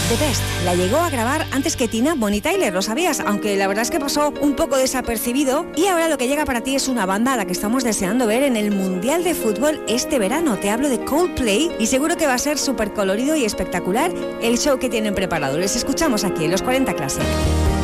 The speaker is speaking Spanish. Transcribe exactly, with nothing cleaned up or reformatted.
The Best la llegó a grabar antes que Tina, Bonnie Tyler, ¿lo sabías? Aunque la verdad es que pasó un poco desapercibido. Y ahora lo que llega para ti es una banda a la que estamos deseando ver en el Mundial de Fútbol este verano. Te hablo de Coldplay y seguro que va a ser súper colorido y espectacular el show que tienen preparado. Les escuchamos aquí en los cuarenta Classic.